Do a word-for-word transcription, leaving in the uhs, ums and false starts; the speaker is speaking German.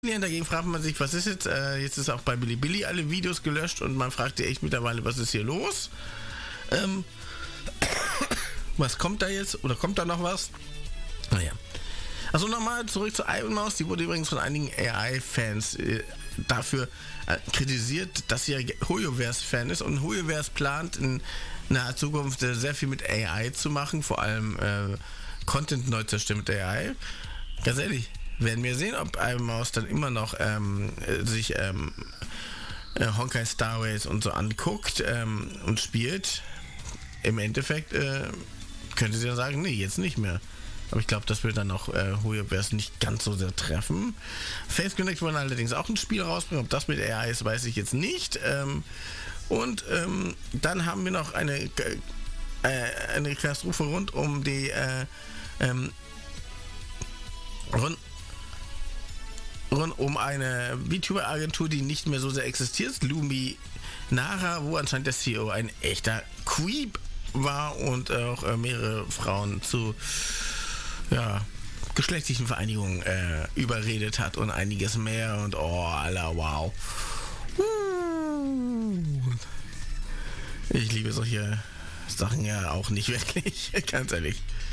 Dagegen fragt man sich, was ist jetzt? Äh, jetzt ist auch bei Bilibili alle Videos gelöscht und man fragt sich echt mittlerweile, was ist hier los? Ähm, was kommt da jetzt? Oder kommt da noch was? Naja. Also nochmal zurück zu Ironmouse. Die wurde übrigens von einigen A I-Fans äh, dafür äh, kritisiert, dass sie ja Hoyoverse-Fan ist und Hoyoverse plant in naher Zukunft äh, sehr viel mit A I zu machen, vor allem äh, Content neu zu erstellen mit A I. Ganz ehrlich, werden wir sehen, ob Ironmouse dann immer noch ähm, sich ähm, äh, Honkai Star Race und so anguckt ähm, und spielt. Im Endeffekt äh, könnte sie dann sagen, nee, jetzt nicht mehr. Aber ich glaube, das wird dann auch äh, Hoyoverse nicht ganz so sehr treffen. Face Connect wollen allerdings auch ein Spiel rausbringen. Ob das mit A I ist, weiß ich jetzt nicht. Ähm, und ähm, dann haben wir noch eine, äh, eine Katastrophe rund um die äh, ähm, rund rund um eine VTuber-Agentur, die nicht mehr so sehr existiert, Lumi Nara, wo anscheinend der C E O ein echter Creep war und auch äh, mehrere Frauen zu ja, geschlechtlichen Vereinigungen äh, überredet hat und einiges mehr und oh, Alter, wow. Ich liebe solche Sachen ja auch nicht wirklich, ganz ehrlich.